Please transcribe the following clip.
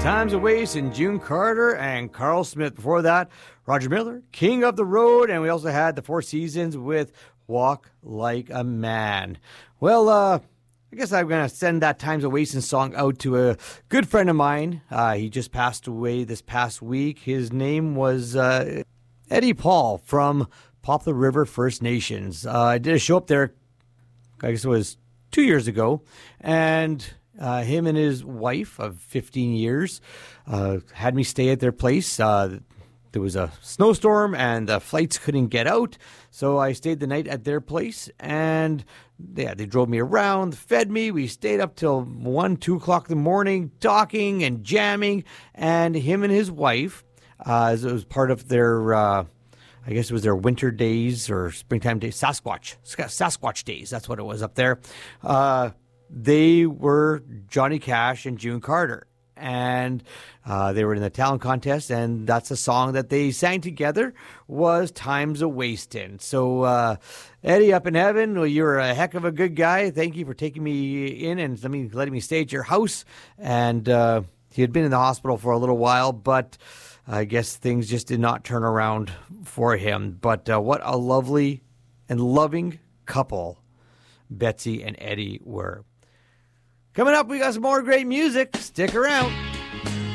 Times of Waste and June Carter and Carl Smith. Before that, Roger Miller, King of the Road. And we also had the Four Seasons with Walk Like a Man. Well, I guess I'm going to send that Times of Wasting song out to a good friend of mine. He just passed away this past week. His name was Eddie Paul from Poplar River First Nations. I did a show up there, I guess it was 2 years ago, and him and his wife of 15 years had me stay at their place. There was a snowstorm and the flights couldn't get out, so I stayed the night at their place, and they drove me around, fed me. We stayed up till 1, 2 o'clock in the morning talking and jamming, and him and his wife, as it was part of their, I guess it was their winter days or springtime days, Sasquatch days, that's what it was up there. They were Johnny Cash and June Carter. And they were in the talent contest, and that's a song that they sang together, was Times a Wastin'. So, Eddie, up in heaven, well, you're a heck of a good guy. Thank you for taking me in and letting me stay at your house. And he had been in the hospital for a little while, but I guess things just did not turn around for him. But what a lovely and loving couple Betsy and Eddie were. Coming up, we got some more great music. Stick around.